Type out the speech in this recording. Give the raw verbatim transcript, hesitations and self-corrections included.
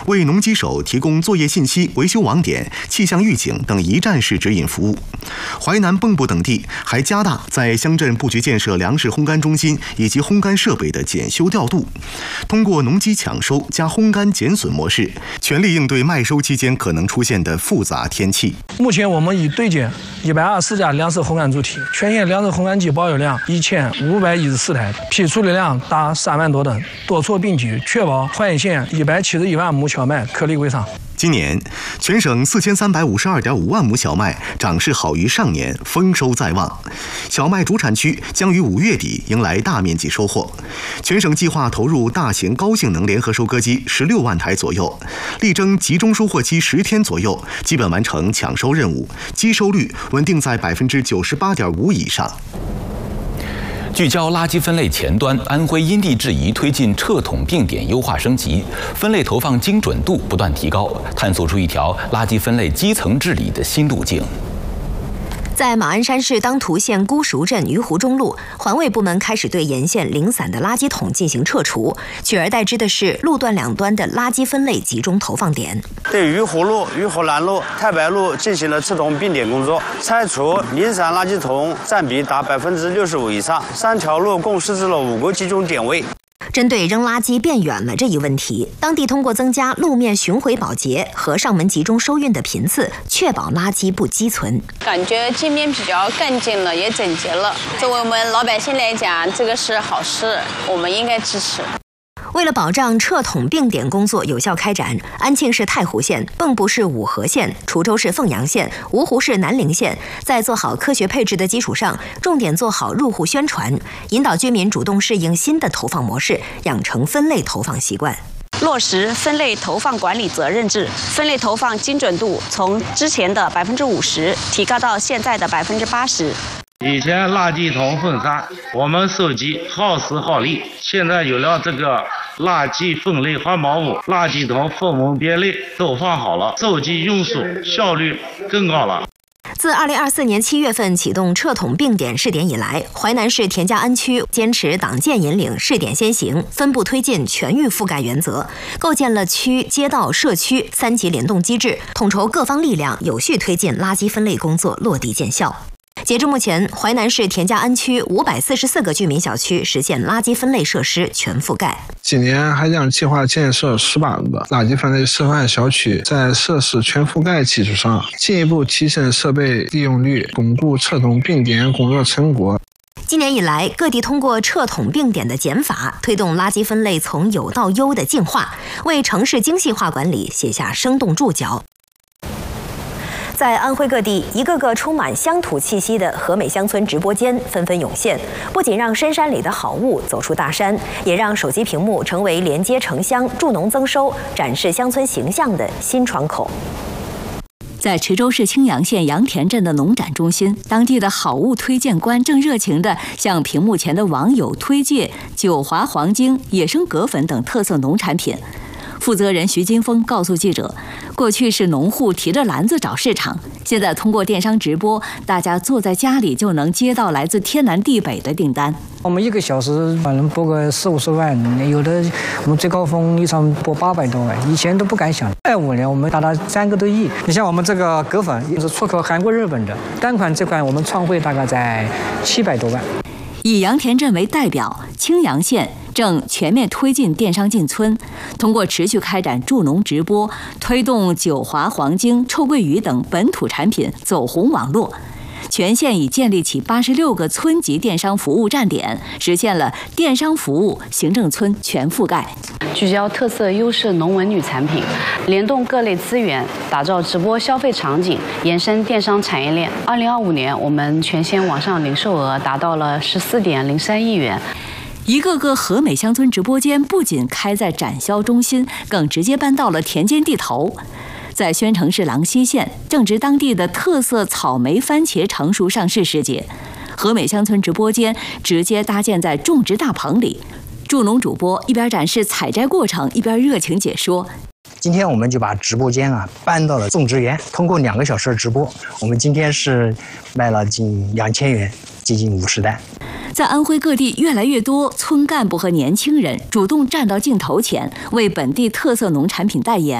为农机手提供作业信息、维修网点、气象预警等一站式指引服务。淮南蚌埠等地还加大在乡镇布局建设粮食烘干中心以及烘干设备的检修调度，通过农机抢收加烘干减损模式，全力应对麦收期间可能出现的复杂天气。 目前我们已对接一百二十家粮食烘干主体，全县粮食烘干机保有量一千五百一十四台，批处理量达三万多吨，多措并举，确保淮安县一百七十一万亩小麦颗粒归仓。 今年，全省四千三百五十二点五万亩小麦长势好于上年，丰收在望。小麦主产区将于五月底迎来大面积收获。全省计划投入大型高性能联合收割机十六万台左右，力争集中收获期十天左右，基本完成抢收任务，机收率稳定在百分之九十八点五以上。 聚焦垃圾分类前端，安徽因地制宜推进撤桶并点优化升级，分类投放精准度不断提高，探索出一条垃圾分类基层治理的新路径。 在马鞍山市当涂县姑熟镇鱼湖中路，环卫部门开始对沿线零散的垃圾桶进行撤除，取而代之的是路段两端的垃圾分类集中投放点。 对鱼湖路、鱼湖南路、太白路进行了撤桶并点工作，拆除零散垃圾桶占比达百分之六十五以上。三条路共设置了五个集中点位。 针对扔垃圾变远了这一问题，当地通过增加路面巡回保洁和上门集中收运的频次，确保垃圾不积存。 感觉街面比较干净了，也整洁了。作为我们老百姓来讲，这个是好事，我们应该支持。 为了保障撤桶并点工作有效开展，安庆市太湖县、蚌埠市五河县、滁州市凤阳县、芜湖市南陵县在做好科学配置的基础上，重点做好入户宣传，引导居民主动适应新的投放模式，养成分类投放习惯。 落实分类投放管理责任制，分类投放精准度从之前的百分之五十提高到现在的百分之八十。 以前垃圾桶分散，我们收集耗时耗力，现在有了这个垃圾分类环保屋，垃圾桶分门别类都放好了，收集用数效率更高了。 自二零二四年七月份启动撤桶并点试点以来，淮南市田家庵区坚持党建引领、试点先行、分步推进全域覆盖原则，构建了区、街道、社区三级联动机制，统筹各方力量，有序推进垃圾分类工作落地见效。截至目前，淮南市田家庵区五百四十四个居民小区实现垃圾分类设施全覆盖。 今年还将计划建设十八个垃圾分类示范小区，在设施全覆盖基础上，进一步提升设备利用率，巩固撤桶并点工作成果。 今年以来，各地通过撤桶并点的减法，推动垃圾分类从有到优的进化，为城市精细化管理写下生动注脚。在安徽各地，一个个充满乡土气息的和美乡村直播间纷纷涌现，不仅让深山里的好物走出大山，也让手机屏幕成为连接城乡、助农增收、展示乡村形象的新窗口。 在池州市青阳县杨田镇的农展中心，当地的好物推荐官正热情地向屏幕前的网友推介九华黄精、野生葛粉等特色农产品。负责人徐金峰告诉记者，过去是农户提着篮子找市场，现在通过电商直播，大家坐在家里就能接到来自天南地北的订单。 我们一个小时能播个四五十万，有的我们最高峰一场播八百多万，以前都不敢想。二五年我们达到三个多亿。你像我们这个葛粉是出口韩国、日本的，单款这款我们创汇大概在七百多万。 以杨田镇为代表，青阳县正全面推进电商进村，通过持续开展助农直播，推动九华黄精、臭鳜鱼等本土产品走红网络。全县已建立起八十六个村级电商服务站点，实现了电商服务行政村全覆盖。 聚焦特色优势农文旅产品，联动各类资源，打造直播消费场景，延伸电商产业链。二零二五年，我们全县网上零售额达到了十四点零三亿元。 一个个和美乡村直播间不仅开在展销中心，更直接搬到了田间地头。在宣城市郎溪县，正值当地的特色草莓、番茄成熟上市时节，和美乡村直播间直接搭建在种植大棚里，助农主播一边展示采摘过程，一边热情解说。 今天我们就把直播间啊搬到了种植园，通过两个小时的直播，我们今天是卖了近两千元，接近五十单。 在安徽各地，越来越多村干部和年轻人主动站到镜头前，为本地特色农产品代言。